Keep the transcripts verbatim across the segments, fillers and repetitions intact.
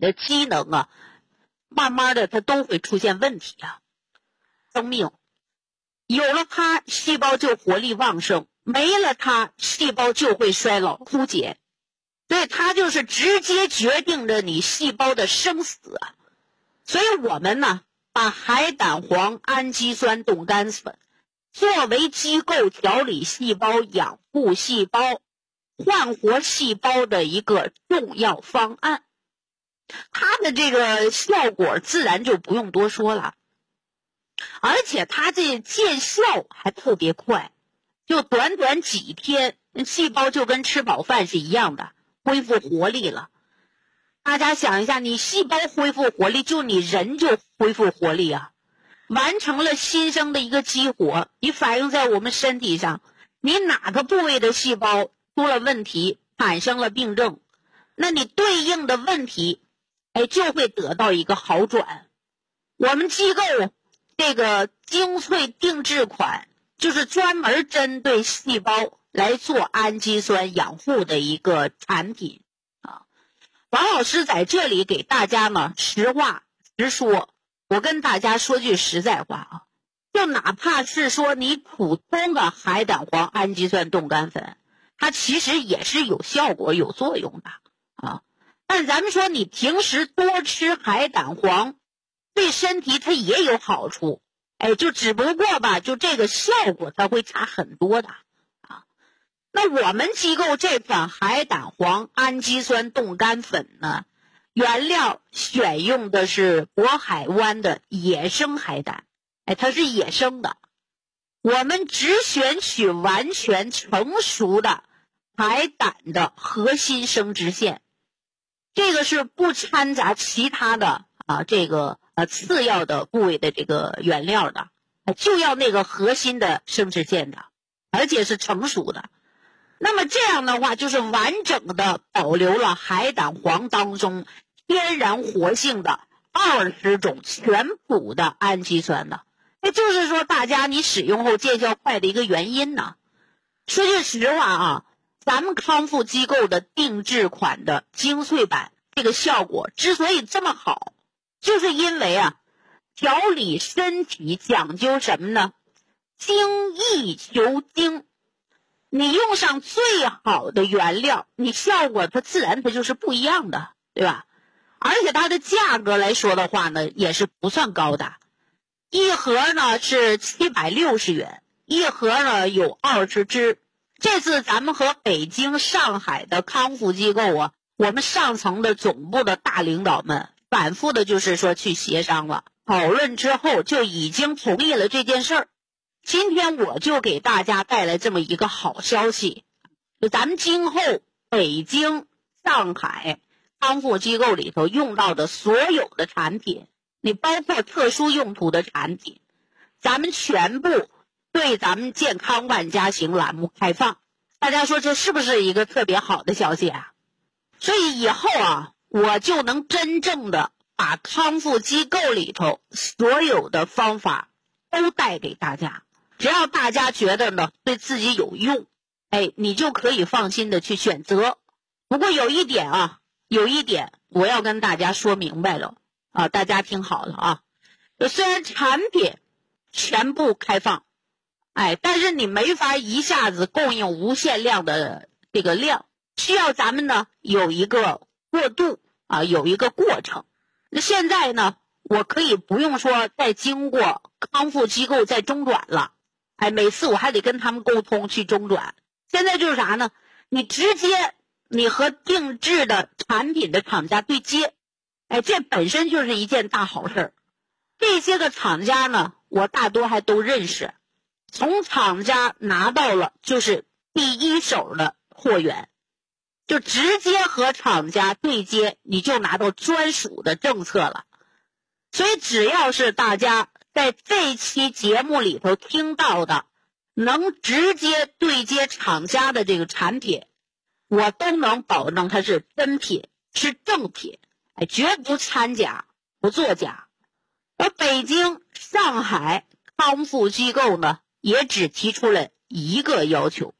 的机能啊，慢慢的它都会出现问题啊。生命有了它，细胞就活力旺盛，没了它，细胞就会衰老枯竭。所以它就是直接决定着你细胞的生死啊。所以我们呢，把海胆黄氨基酸冻干粉作为机构调理细胞、养护细胞、焕活细胞的一个重要方案。它的这个效果自然就不用多说了，而且它这见效还特别快，就短短几天，细胞就跟吃饱饭是一样的，恢复活力了。大家想一下，你细胞恢复活力，就你人就恢复活力啊，完成了新生的一个激活。你反映在我们身体上，你哪个部位的细胞出了问题，产生了病症，那你对应的问题哎，就会得到一个好转。我们机构这个精粹定制款就是专门针对细胞来做氨基酸养护的一个产品啊。王老师在这里给大家呢实话实说，我跟大家说句实在话啊，就哪怕是说你普通的海胆黄氨基酸冻干粉，它其实也是有效果有作用的啊。但咱们说你平时多吃海胆黄对身体它也有好处，哎，就只不过吧，就这个效果它会差很多的啊。那我们机构这款海胆黄氨基酸冻干粉呢，原料选用的是渤海湾的野生海胆，哎，它是野生的。我们只选取完全成熟的海胆的核心生殖腺，这个是不掺杂其他的啊，这个呃次要的部位的这个原料的，就要那个核心的生殖腺的，而且是成熟的。那么这样的话，就是完整的保留了海胆黄当中天然活性的二十种全补的氨基酸的。也就是说，大家你使用后见效快的一个原因呢。说句实话啊，咱们康复机构的定制款的精粹版，这个效果之所以这么好，就是因为啊，调理身体讲究什么呢？精益求精。你用上最好的原料，你效果它自然它就是不一样的，对吧？而且它的价格来说的话呢，也是不算高的。一盒呢是七百六十元，一盒呢有二十支。这次咱们和北京、上海的康复机构啊，我们上层的总部的大领导们反复的就是说去协商了，讨论之后就已经同意了这件事儿。今天我就给大家带来这么一个好消息，就咱们今后北京、上海康复机构里头用到的所有的产品，你包括特殊用途的产品，咱们全部对咱们健康万家行栏目开放。大家说这是不是一个特别好的消息啊？所以以后啊，我就能真正的把康复机构里头所有的方法都带给大家。只要大家觉得呢对自己有用，哎，你就可以放心的去选择。不过有一点啊，有一点我要跟大家说明白了啊，大家听好了啊。虽然产品全部开放，哎，但是你没法一下子供应无限量的这个量，需要咱们呢有一个过渡啊，有一个过程。那现在呢，我可以不用说再经过康复机构再中转了。哎，每次我还得跟他们沟通去中转。现在就是啥呢？你直接你和定制的产品的厂家对接，哎，这本身就是一件大好事。这些个厂家呢，我大多还都认识，从厂家拿到了就是第一手的货源，就直接和厂家对接，你就拿到专属的政策了。所以只要是大家在这期节目里头听到的能直接对接厂家的这个产品，我都能保证它是真品，是正品，哎，绝不掺假，不作假。而北京、上海康复机构呢，也只提出了一个要求，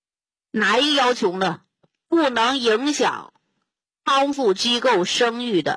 哪一个要求呢？不能影响康复机构声誉的